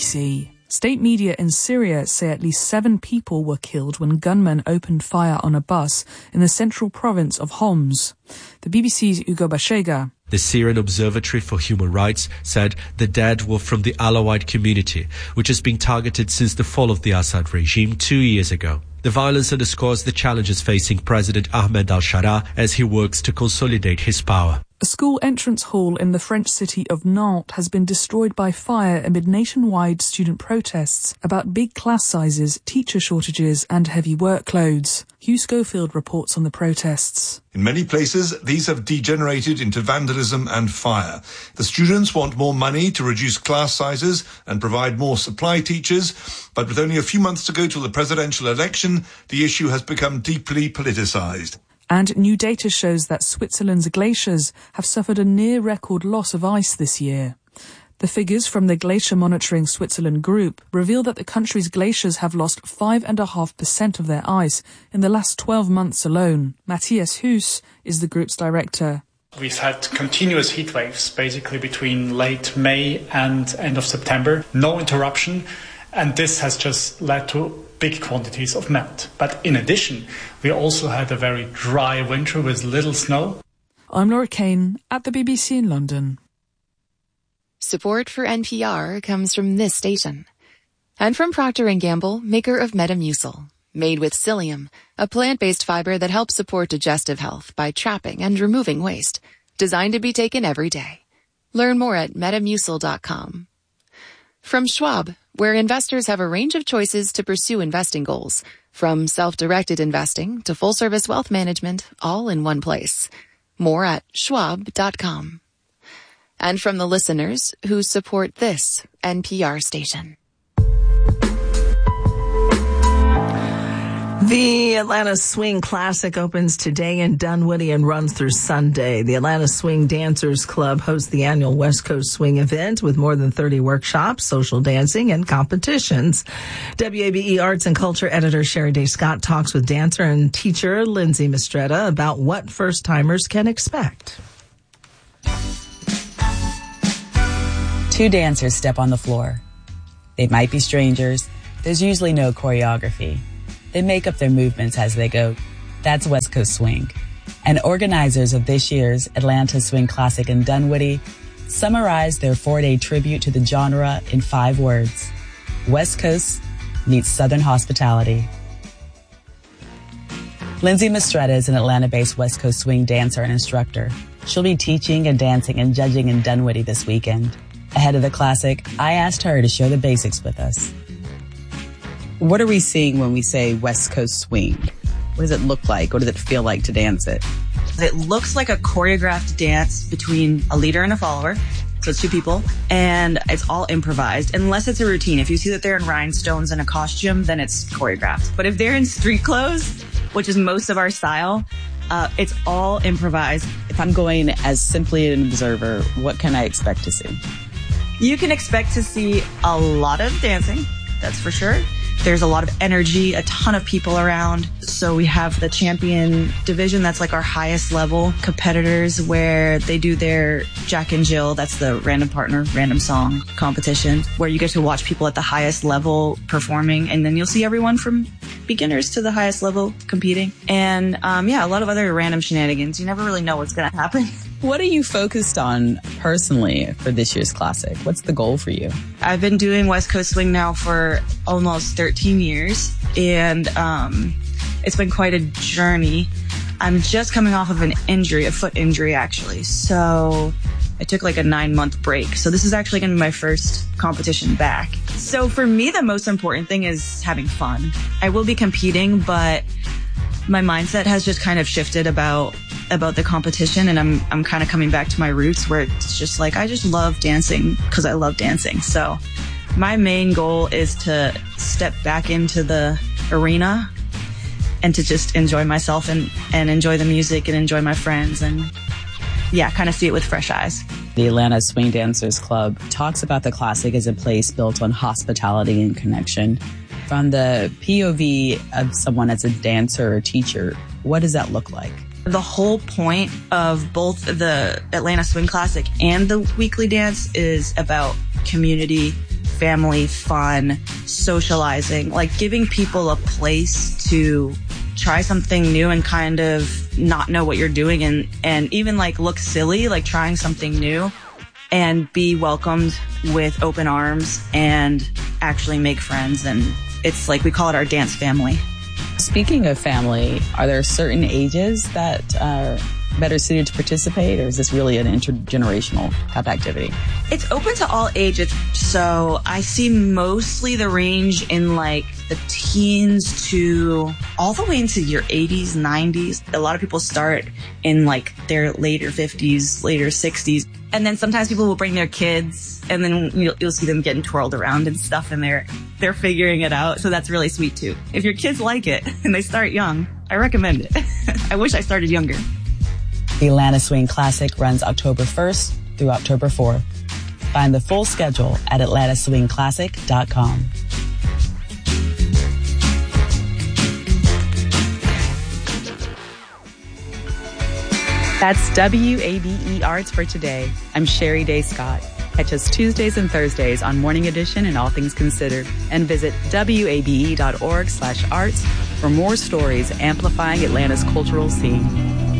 BBC. State media in Syria say at least 7 people were killed when gunmen opened fire on a bus in the central province of Homs. The BBC's Ugo Bashega. The Syrian Observatory for Human Rights said the dead were from the Alawite community, which has been targeted since the fall of the Assad regime 2 years ago. The violence underscores the challenges facing President Ahmed al-Sharaa as he works to consolidate his power. A school entrance hall in the French city of Nantes has been destroyed by fire amid nationwide student protests about big class sizes, teacher shortages and heavy workloads. Hugh Schofield reports on the protests. In many places, these have degenerated into vandalism and fire. The students want more money to reduce class sizes and provide more supply teachers, but with only a few months to go till the presidential election, the issue has become deeply politicised. And new data shows that Switzerland's glaciers have suffered a near-record loss of ice this year. The figures from the Glacier Monitoring Switzerland group reveal that the country's glaciers have lost 5.5% of their ice in the last 12 months alone. Matthias Huss is the group's director. We've had continuous heat waves, basically between late May and end of September. No interruption. And this has just led to big quantities of melt. But in addition, we also had a very dry winter with little snow. I'm Laura Kane at the BBC in London. Support for NPR comes from this station. And from Procter & Gamble, maker of Metamucil. Made with psyllium, a plant-based fiber that helps support digestive health by trapping and removing waste. Designed to be taken every day. Learn more at metamucil.com. From Schwab, where investors have a range of choices to pursue investing goals, from self-directed investing to full-service wealth management, all in one place. More at schwab.com. And from the listeners who support this NPR station. The Atlanta Swing Classic opens today in Dunwoody and runs through Sunday. The Atlanta Swing Dancers Club hosts the annual West Coast Swing event with more than 30 workshops, social dancing, and competitions. WABE Arts and Culture editor Sherry Day Scott talks with dancer and teacher Lindsay Mistretta about what first-timers can expect. 2 dancers step on the floor. They might be strangers. There's usually no choreography. They make up their movements as they go. That's West Coast Swing. And organizers of this year's Atlanta Swing Classic in Dunwoody summarized their 4-day tribute to the genre in 5 words. West Coast meets Southern hospitality. Lindsay Mistretta is an Atlanta-based West Coast Swing dancer and instructor. She'll be teaching and dancing and judging in Dunwoody this weekend. Ahead of the Classic, I asked her to share the basics with us. What are we seeing when we say West Coast Swing? What does it look like? What does it feel like to dance it? It looks like a choreographed dance between a leader and a follower. So it's 2 people. And it's all improvised, unless it's a routine. If you see that they're in rhinestones and a costume, then it's choreographed. But if they're in street clothes, which is most of our style, it's all improvised. If I'm going as simply an observer, what can I expect to see? You can expect to see a lot of dancing, that's for sure. There's a lot of energy, a ton of people around. So we have the champion division, that's like our highest level competitors, where they do their Jack and Jill, that's the random partner, random song competition, where you get to watch people at the highest level performing. And then you'll see everyone from beginners to the highest level competing. And a lot of other random shenanigans. You never really know what's going to happen. What are you focused on personally for this year's Classic? What's the goal for you? I've been doing West Coast Swing now for almost 13 years, and it's been quite a journey. I'm just coming off of an injury, a foot injury actually, so I took like a 9-month break. So this is actually going to be my first competition back. So for me, the most important thing is having fun. I will be competing, but my mindset has just kind of shifted about the competition, and I'm kind of coming back to my roots, where it's just like I just love dancing because I love dancing. So my main goal is to step back into the arena and to just enjoy myself and enjoy the music and enjoy my friends and kind of see it with fresh eyes. The Atlanta Swing Dancers Club talks about the Classic as a place built on hospitality and connection. From the POV of someone as a dancer or teacher, what does that look like? The whole point of both the Atlanta Swing Classic and the weekly dance is about community, family fun, socializing, like giving people a place to try something new and kind of not know what you're doing and even like look silly, like trying something new and be welcomed with open arms and actually make friends. And it's like, we call it our dance family. Speaking of family, are there certain ages that are better suited to participate, or is this really an intergenerational type activity? It's open to all ages, so I see mostly the range in like the teens to all the way into your 80s, 90s. A lot of people start in like their later 50s, later 60s. And then sometimes people will bring their kids, and then you'll see them getting twirled around and stuff, and they're figuring it out. So that's really sweet too. If your kids like it and they start young, I recommend it. I wish I started younger. The Atlanta Swing Classic runs October 1st through October 4th. Find the full schedule at atlantaswingclassic.com. That's WABE Arts for today. I'm Sherry Day Scott. Catch us Tuesdays and Thursdays on Morning Edition and All Things Considered, and visit wabe.org/arts for more stories amplifying Atlanta's cultural scene.